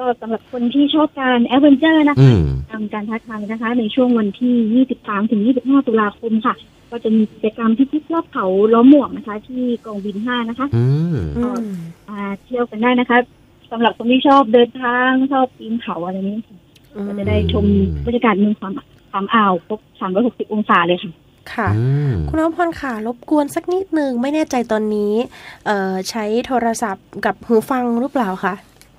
ก็สำหรับคนที่ชอบการแอดเวนเจอร์นะคะทำการท้าทายนะคะในช่วงวันที่23ถึง25ตุลาคมค่ะก็จะมีกิจกรรมที่รอบเขาล้อมหมวกนะคะที่กองบิน5นะคะก็เที่ยวกันได้นะคะสำหรับคนที่ชอบเดินทางชอบปีนเขาอะไรนี้ก็จะได้ชมบรรยากาศเมืองความอ่าวครบ360องศาเลยค่ะค่ะคุณน้ำพรค่ะรบกวนสักนิดนึงไม่แน่ใจตอนนี้ใช้โทรศัพท์กับหูฟังหรือเปล่าคะ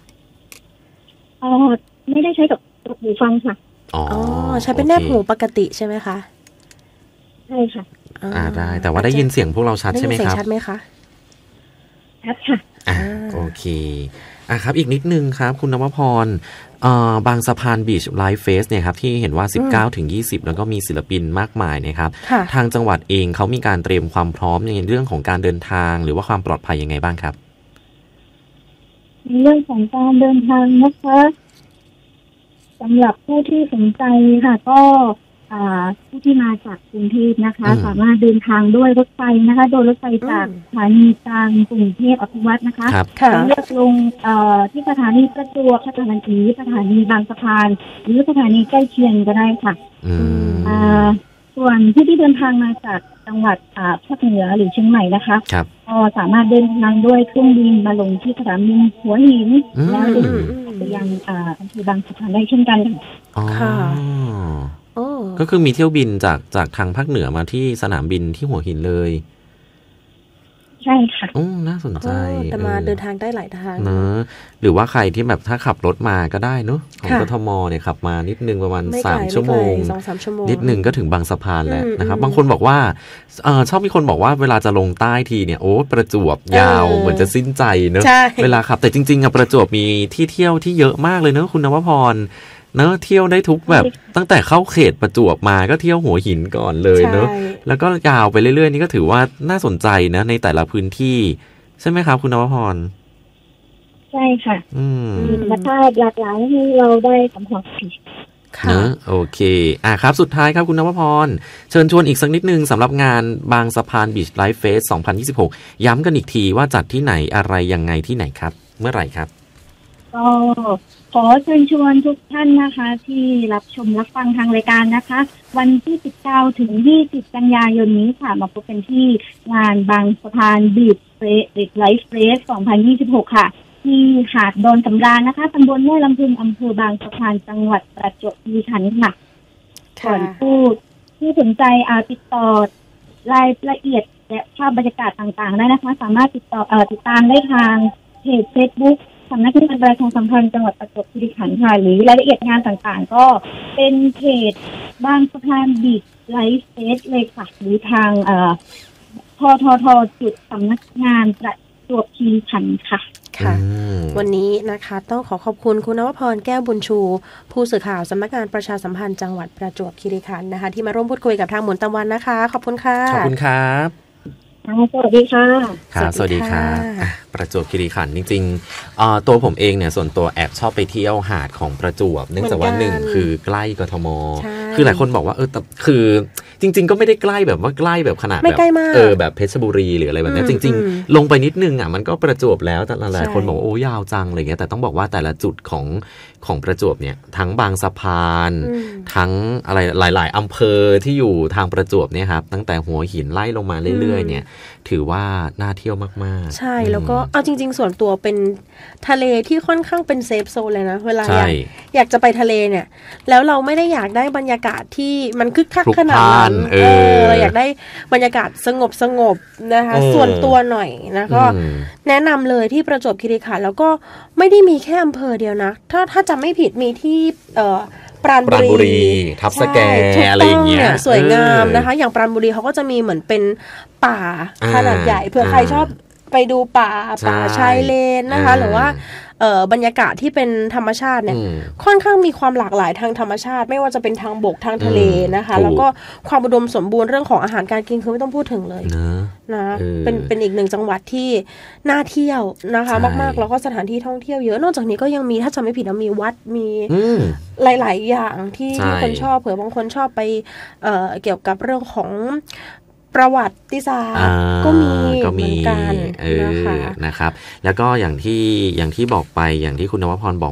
ไม่ได้ใช้กับหูฟังค่ะใช้เป็นแนบหูปกติใช่ไหมคะใช่ค่ะได้แต่ว่าได้ยินเสียงพวกเราชัดใช่ไหมครับชัดไหมคะชัดค่ะโอเคครับอีกนิดนึงครับคุณนวพรบางสะพานบีชไลฟ์เฟสเนี่ยครับที่เห็นว่า19ถึง20แล้วก็มีศิลปินมากมายนะครับทางจังหวัดเองเขามีการเตรียมความพร้อมในเรื่องของการเดินทางหรือว่าความปลอดภัยยังไงบ้างครับในเรื่องของการเดินทางนะคะสำหรับผู้ที่สนใจค่ะก็ผู้ที่มาจากกรุงเทพนะคะสามารถเดินทางด้วยรถไฟนะคะโดยรถไฟจากสถานีกลางกรุงเทพอภิวัฒน์นะคะเลือกลงที่สถานีประจวบสถานีบางสะพานหรือสถานีใกล้เคียงก็ได้ค่ะส่วนที่เดินทางมาจากจังหวัดภาคเหนือหรือเชียงใหม่นะคะก็สามารถเดินทางด้วยเครื่องบินมาลงที่สนามบินหัวหินแล้วเดินไปยังอำเภอบางสะพานได้เช่นกันค่ะก็คือมีเที่ยวบินจากทางภาคเหนือมาที่สนามบินที่หัวหินเลยใช่ค่ะน่าสนใจแต่มาเดินทางได้หลายทางเนอะหรือว่าใครที่แบบถ้าขับรถมาก็ได้เนอะของกทมเนี่ยขับมานิดนึงประมาณ3 ชั่วโมงนิดนึงก็ถึงบางสะพานแล้วนะครับบางคนบอกว่าชอบมีคนบอกว่าเวลาจะลงใต้ทีเนี่ยประจวบยาวเหมือนจะสิ้นใจเนอะเวลาขับแต่จริงๆประจวบมีที่เที่ยวที่เยอะมากเลยเนอะคุณนวพรเนอะเที่ยวได้ทุกแบบตั้งแต่เข้าเขตประจวบมาก็เที่ยวหัวหินก่อนเลยเนอะแล้วก็ยาวไปเรื่อยๆนี่ก็ถือว่าน่าสนใจนะในแต่ละพื้นที่ใช่ไหมครับคุณนวพรใช่ค่ะมีธรรมชาติหลากหลายให้เราได้สัมผัสเนอะโอเคครับสุดท้ายครับคุณนวพรเชิญชวนอีกสักนิดนึงสำหรับงานบางสะพานบีชไลฟ์เฟส2026ย้ำกันอีกทีว่าจัดที่ไหนอะไรยังไงที่ไหนครับเมื่อไหร่ครับก็ขอเชิญชวนทุกท่านนะคะที่รับชมรับฟังทางรายการนะคะวันที่19ถึง20กันยายนนี้ค่ะมาพบกันที่งานบางสะพานบีชไลฟ์เฟส2026ค่ะที่หาดดอนสำราญนะคะตำบลแม่ลำพึงอำเภอบางสะพานจังหวัดประจวบคีรีขันธ์ค่ะส่วนผู้สนใจติดต่อรายละเอียดและภาพบรรยากาศต่างๆได้นะคะสามารถติดตามได้ทางเพจ Facebookสำนักงานประชาสัมพันธ์จังหวัดประจวบคีรีขันธ์ค่ะหรือรายละเอียดงานต่างๆก็เป็นเพจบางสะพานบีชไลฟ์เฟสเลยค่ะหรือทางทจุดสำนักงานประจวบคีรีขันธ์ค่ะค่ะวันนี้นะคะต้องขอบคุณคุณนวพรแก้วบุญชูผู้สื่อข่าวสำนักงานประชาสัมพันธ์จังหวัดประจวบคีรีขันธ์นะคะที่มาร่วมพูดคุยกับทางหมุนตะวันนะคะขอบคุณค่ะขอบคุณครับสวัสดีค่ะครับสวัสดีครับประจวบคีรีขันธ์จริงๆตัวผมเองเนี่ยส่วนตัวแอบชอบไปเที่ยวหาดของประจวบเนื่องจากว่า1คือใกล้กทมคือหลายคนบอกว่าแต่คือจริงๆก็ไม่ได้ใกล้แบบว่าใกล้แบบขนาดแบบแบบเพชรบุรีหรืออะไรแบบนี้จริงๆลงไปนิดนึงมันก็ประจวบแล้วแต่หลายคนบอกโอ้ยาวจังอะไรเงี้ยแต่ต้องบอกว่าแต่ละจุดของประจวบเนี่ยทั้งบางสะพานทั้งอะไรหลายๆอำเภอที่อยู่ทางประจวบเนี่ยครับตั้งแต่หัวหินไล่ลงมาเรื่อยๆเนี่ยถือว่าน่าเที่ยวมากๆใช่แล้วก็เอาจริงๆส่วนตัวเป็นทะเลที่ค่อนข้างเป็นเซฟโซนเลยนะเวลาอยากจะไปทะเลเนี่ยแล้วเราไม่ได้อยากได้บรรยากาศที่มันคึกคักขนาดนั้นเราอยากได้บรรยากาศสงบนะคะส่วนตัวหน่อยนะก็แนะนำเลยที่ประจวบคีรีขันธ์แล้วก็ไม่ได้มีแค่อำเภอเดียวนะถ้าจำไม่ผิดมีที่ปราณบุรีทับสแกอะไรอย่างเงี้ยสวยงามนะคะอย่างปราณบุรีเขาก็จะมีเหมือนเป็นป่าขนาดใหญ่เผื่อใครชอบไปดูป่าชายเลนนะคะหรือว่าบรรยากาศที่เป็นธรรมชาติเนี่ยค่อนข้างมีความหลากหลายทางธรรมชาติไม่ว่าจะเป็นทางบกทางทะเลนะคะแล้วก็ความอุดมสมบูรณ์เรื่องของอาหารการกินคือไม่ต้องพูดถึงเลยนะเป็นอีกหนึ่งจังหวัดที่น่าเที่ยวนะคะมากๆแล้วก็สถานที่ท่องเที่ยวเยอะนอกจากนี้ก็ยังมีถ้าจำไม่ผิดมีวัดมีหลายๆอย่างที่คนชอบเผื่อบางคนชอบไปเกี่ยวกับเรื่องของประวัติศาสตร์ก็มีเหมือนกันนะครับแล้วก็อย่างที่บอกไปอย่างที่คุณนวพรบอก